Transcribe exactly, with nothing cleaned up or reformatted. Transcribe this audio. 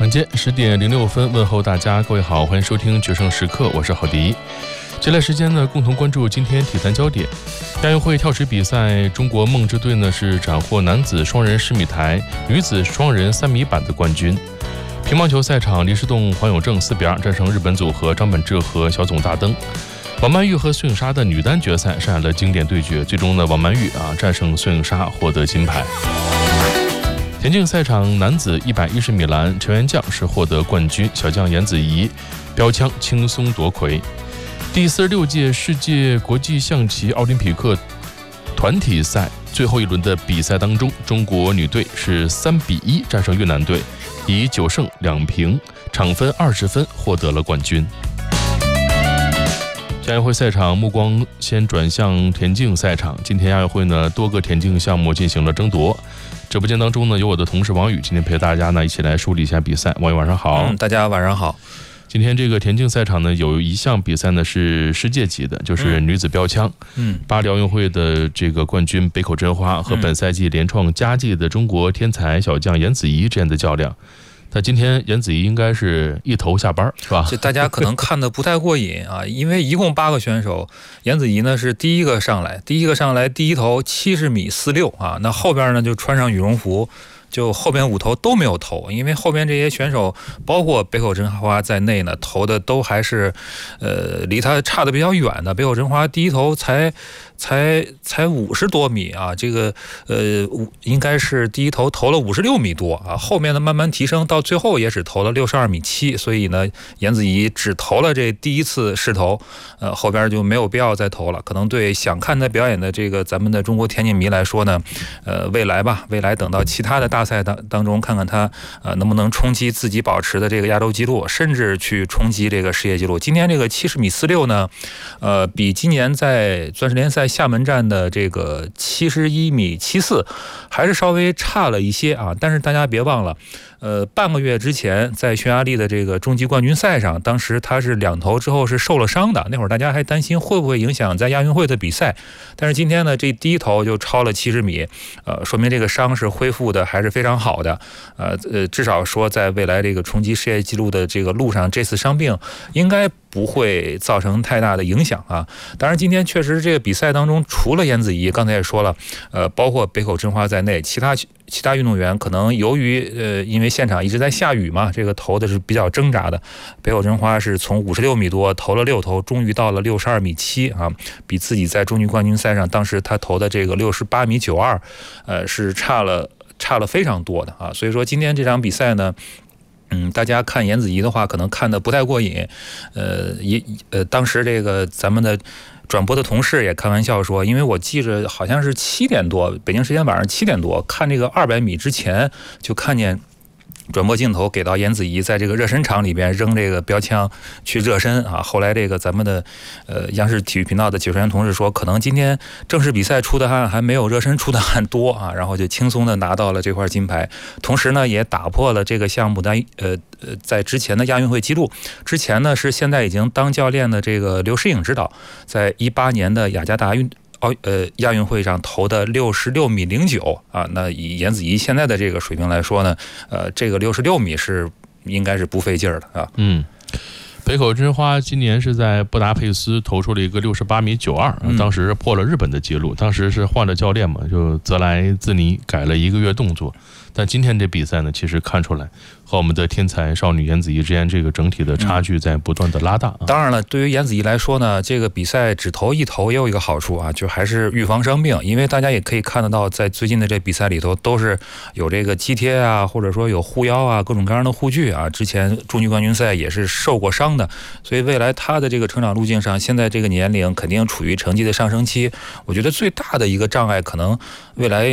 晚间十点零六分，问候大家，各位好，欢迎收听决胜时刻，我是郝迪。接下来时间呢，共同关注今天体坛焦点。亚运会跳水比赛，中国梦之队呢是斩获男子双人十米台、女子双人三米板的冠军。乒乓球赛场，林诗栋、黄永正四比二战胜日本组合张本智和小冢大登。王曼玉和孙颖莎的女单决赛上演了经典对决，最终呢，王曼玉啊战胜孙颖莎，获得金牌。田径赛场，男子一百一十米栏，陈元将是获得冠军，小将颜子怡标枪轻松夺魁。第四十六届世界国际象棋奥林匹克团体赛最后一轮的比赛当中，中国女队是三比一战胜越南队，以九胜两平，场分二十分获得了冠军。亚运会赛场，目光先转向田径赛场。今天亚运会呢，多个田径项目进行了争夺。直播间当中呢，有我的同事王宇，今天陪大家呢一起来梳理一下比赛。王宇晚上好。 嗯，大家晚上好。 今天这个田径赛场呢，有一项比赛呢是世界级的，就是女子标枪。嗯，巴黎奥运会的这个冠军北口真花和本赛季连创佳绩的中国天才小将颜子怡这样的较量。那今天颜子怡应该是一头下班，是吧？ 这大家可能看得不太过瘾啊，因为一共八个选手，颜子怡呢是第一个上来，第一个上来第一头七十米四六啊，那后边呢就穿上羽绒服。就后边五头都没有投，因为后边这些选手，包括北口真花在内呢，投的都还是，呃，离他差的比较远的。北口真花第一头才才才五十多米啊，这个呃，应该是第一头投了五十六米多啊，后面呢慢慢提升，到最后也只投了六十二米七，所以呢，颜子怡只投了这第一次试投，呃，后边就没有必要再投了。可能对想看他表演的这个咱们的中国田径迷来说呢，呃，未来吧，未来等到其他的大赛当当中，看看他呃能不能冲击自己保持的这个亚洲纪录，甚至去冲击这个世界纪录。今天这个七十米四六呢，呃，比今年在钻石联赛厦门站的这个七十一米七四还是稍微差了一些啊。但是大家别忘了，呃，半个月之前在匈牙利的这个中级冠军赛上，当时他是两头之后是受了伤的，那会儿大家还担心会不会影响在亚运会的比赛。但是今天呢，这第一头就超了七十米，呃，说明这个伤是恢复的还是非常好的。呃呃，至少说在未来这个冲击世界纪录的这个路上，这次伤病应该不会造成太大的影响啊。当然，今天确实这个比赛当中，除了颜子怡，刚才也说了，呃，包括北口真花在内，其他其他运动员可能由于呃，因为现场一直在下雨嘛，这个投的是比较挣扎的。北口真花是从五十六米多投了六头，终于到了六十二米七啊，比自己在中级冠军赛上当时他投的这个六十八米九二，呃，是差了。差了非常多的啊，所以说今天这场比赛呢，嗯，大家看颜子怡的话，可能看得不太过瘾。呃，也呃，当时这个咱们的转播的同事也开玩笑说，因为我记着好像是七点多，北京时间晚上七点多，看这个二百米之前就看见。转播镜头给到颜子怡在这个热身场里边扔这个标枪去热身啊，后来这个咱们的呃央视体育频道的解说员同事说，可能今天正式比赛出的汗还没有热身出的汗多啊，然后就轻松的拿到了这块金牌，同时呢也打破了这个项目的呃呃在之前的亚运会纪录。之前呢是现在已经当教练的这个刘诗颖指导，在一八年的雅加达运。奥呃亚运会上投的六十六米零九啊，那以颜子怡现在的这个水平来说呢，呃，这个六十六米是应该是不费劲儿的啊。 嗯，北口真花今年是在布达佩斯投出了一个六十八米九二，当时破了日本的记录。当时是换了教练嘛，就泽莱兹尼改了一个月动作。但今天这比赛呢，其实看出来和我们的天才少女颜子怡之间这个整体的差距在不断的拉大、啊嗯、当然了，对于颜子怡来说呢，这个比赛只投一投也有一个好处啊，就还是预防伤病。因为大家也可以看得到，在最近的这比赛里头都是有这个肌贴啊，或者说有护腰啊，各种各样的护具啊。之前中级冠军赛也是受过伤的，所以未来他的这个成长路径上，现在这个年龄肯定处于成绩的上升期。我觉得最大的一个障碍可能未来